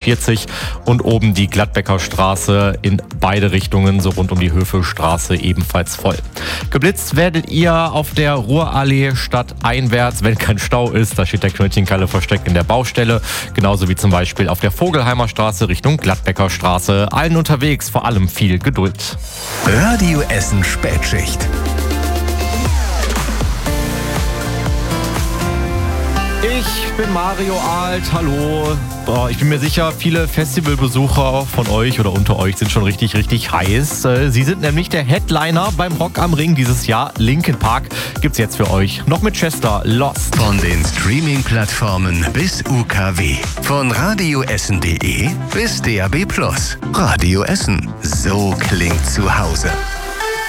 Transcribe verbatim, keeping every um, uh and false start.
vierzig und oben die Gladbecker Straße in beide Richtungen, so rund um die Höfestraße, ebenfalls voll. Geblitzt werdet ihr auf der Ruhrallee stadteinwärts, wenn kein Stau ist. Da steht der Knöllchenkalle versteckt in der Baustelle. Genauso wie zum Beispiel auf der Vogelheimer Straße Richtung Gladbecker Straße. Allen unterwegs vor allem viel Geduld. Radio Essen Spätschicht. Ich bin Mario Alt, hallo. Boah, ich bin mir sicher, viele Festivalbesucher von euch oder unter euch sind schon richtig, richtig heiß. Sie sind nämlich der Headliner beim Rock am Ring dieses Jahr. Linkin Park gibt's jetzt für euch. Noch mit Chester, Lost. Von den Streaming-Plattformen bis U K W. Von radioessen punkt de bis D A B plus. Radio Essen. So klingt zu Hause.